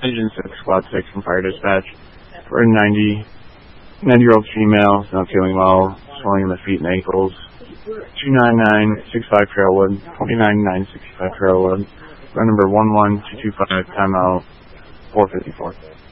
Engine 6, Squad 6 from Fire Dispatch. For a 90-year-old female, not feeling well, swelling in the feet and ankles. 29965 Trailwood, 29965 Trailwood. Run number 11225, timeout 454.